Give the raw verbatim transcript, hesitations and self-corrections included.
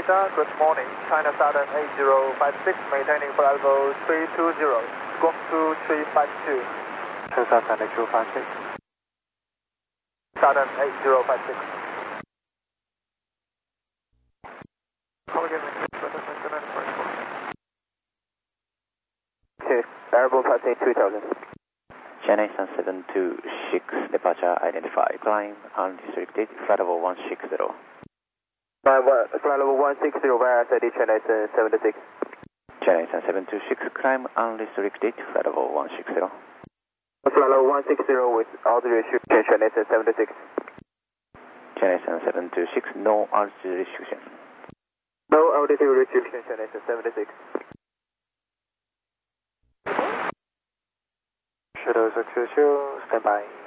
Delta, good morning. China Southern eight zero five six, maintaining flight level three two zero, squawk two three five two. China Southern eight zero five six. Southern eight zero five six. Call again, Okay, variable passing three thousand. China seven two six, departure identified. Climb unrestricted, flight level one six zero. Flight level one six zero, via S I D China seven two six. China seven two six, climb unrestricted, flight level one six zero. Flight level one six zero with altitude restriction, China seven two six. China seven two six, no altitude restriction. No altitude restriction, China seven two six. Shadow six two two, stand by.